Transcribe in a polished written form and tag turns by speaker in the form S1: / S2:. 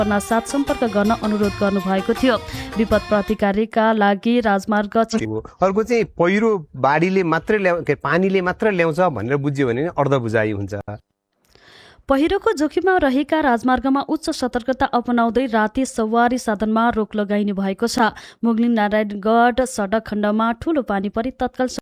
S1: साथ सम्पर्क गर्न अनुरोध गर्नुभएको थियो। विपद प्रतिकारीका लागि राजमार्ग
S2: अर्को चाहिँ पहिरो बाढीले मात्रै पानीले मात्र ल्याउँछ भनेर बुझ्यो भने अर्धबुझाइ हुन्छ।
S1: पहिरोको जोखिममा रहेका राजमार्गमा उच्च सतर्कता अपनाउँदै राति सवारी साधनमा रोक लगाइने भएको छ। मुगलिन नारायणगढ सडक खण्डमा ठूलो पानी परी तत्काल